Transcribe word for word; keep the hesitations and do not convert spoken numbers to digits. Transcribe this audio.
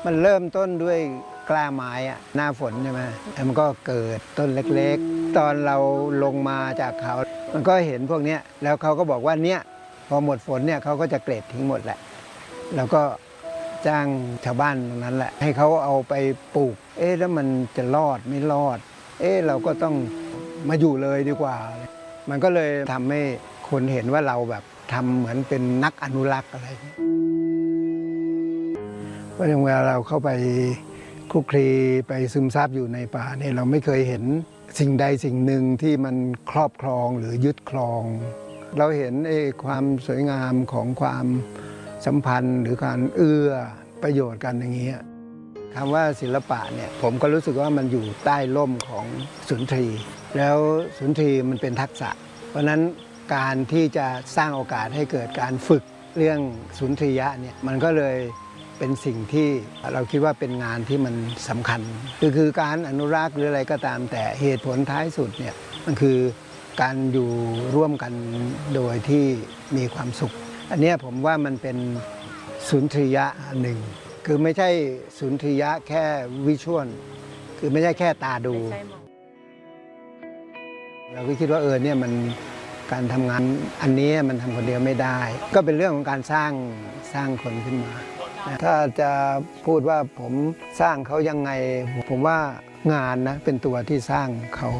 มันเริ่มต้นด้วยกล้าไม้อะหน้าฝนใช่ไหมแล้วมันก็เกิดต้นเล็กๆตอนเราลงมาจากเขามันก็เห็นพวกนี้แล้วเขาก็บอกว่าเนี่ยพอหมดฝนเนี่ยเขาก็จะเกรดทิ้งหมดแหละแล้วก็จ้างชาวบ้านตรงนั้นแหละให้เขาเอาไปปลูกเอ๊ะแล้วมันจะรอดไม่รอดเอ๊ะเราก็ต้องมาอยู่เลยดีกว่ามันก็เลยทำให้คนเห็นว่าเราแบบทำเหมือนเป็นนักอนุรักษ์อะไรเพราะอย่างเวลาเราเข้าไปคลุกคลีไปซึมซับอยู่ในป่าเนี่ยเราไม่เคยเห็นสิ่งใดสิ่งหนึ่งที่มันครอบครองหรือยึดครอง เราเห็นไอ้ความสวยงามของความสัมพันธ์หรือการเอื้อประโยชน์กันอย่างนี้คำว่าศิลปะเนี่ยผมก็รู้สึกว่ามันอยู่ใต้ร่มของสุนทรีย์แล้วสุนทรีย์มันเป็นทักษะเพราะนั้นการที่จะสร้างโอกาสให้เกิดการฝึกเรื่องสุนทรียะเนี่ยมันก็เลยเป็นสิ่งที่เราคิดว่าเป็นงานที่มันสำคัญคือคือการอนุรักษ์หรืออะไรก็ตามแต่เหตุผลท้ายสุดเนี่ยมันคือการอยู่ร่วมกันโดยที่มีความสุขอันนี้ผมว่ามันเป็นสุนทรียะหนึ่งคือไม่ใช่สุนทรียะแค่วิชวลคือไม่ใช่แค่ตาดูเราก็คิดว่าเออเนี่ยมันการทำงานอันนี้มันทำคนเดียวไม่ได้ก็เป็นเรื่องของการสร้างสร้างคนขึ้นมาถ้าจะพูดว่าผมสร้างเขายังไงผมว่างานนะเป็นตัวที่สร้างเขา